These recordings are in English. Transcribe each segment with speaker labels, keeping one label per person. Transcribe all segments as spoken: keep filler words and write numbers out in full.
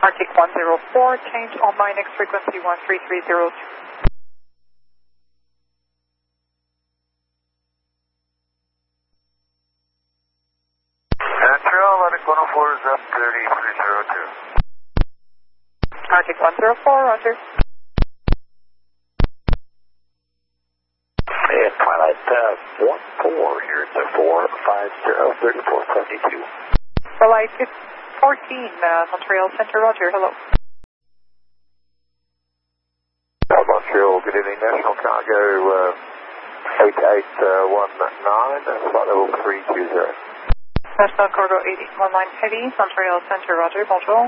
Speaker 1: Arctic one zero four, change on my next frequency one three three zero two.
Speaker 2: Trail Arctic one oh four is up thirty-three zero two.
Speaker 1: Arctic one zero four, roger.
Speaker 2: And Twilight uh, one four, here it's a four five zero, thirty-four seventy-two.
Speaker 1: Twilight fourteen, uh, Montreal Center, roger, hello.
Speaker 2: Uh, Montreal, good evening, National Cargo uh, eight eight one nine, flight level three two zero.
Speaker 1: National Cargo eight eight one nine Heavy, Montreal Center, roger, bonjour.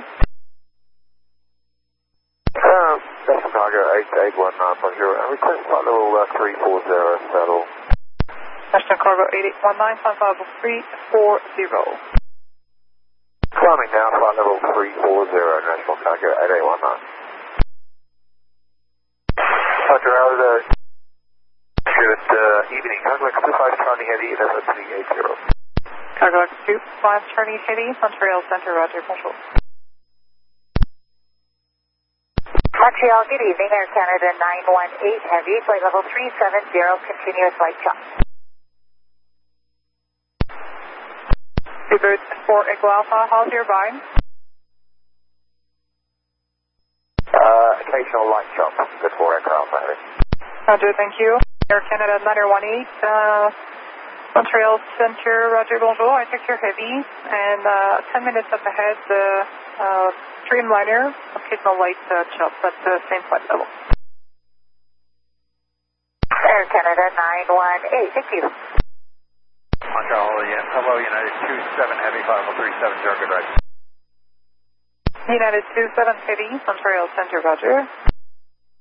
Speaker 2: Uh, National Cargo eight eight one nine, bonjour, and request flight level uh, three four zero, settle.
Speaker 1: National Cargo eight eight one nine, flight level three four zero.
Speaker 2: Climbing now, flight level three four zero, National Cargo eight eight one nine. Roger, how's uh, good uh, evening, Cargo X two five Charlie Heavy, S S three eight zero.
Speaker 1: Cargo X two five Charlie Heavy, Montreal Center, roger, bonjour.
Speaker 3: Montreal, good evening, Air Canada nine one eight Heavy, flight level three seven zero, continuous light chop.
Speaker 1: Seabird four Echo Alpha, how's your vibe?
Speaker 2: Uh, occasional light chop, good for aircraft, maybe.
Speaker 1: Roger, thank you. Air Canada nine one eight, uh, Montreal Center, roger, bonjour. I checked your Heavy, and uh, ten minutes up ahead, the uh, uh, Dreamliner, occasional light uh, chop at the same flight level.
Speaker 3: Air Canada nine one eight, thank you.
Speaker 2: Montreal, yes, hello, United two seven Heavy, flight level three seven zero, good ride.
Speaker 1: United two seven Heavy, Montreal Center, roger.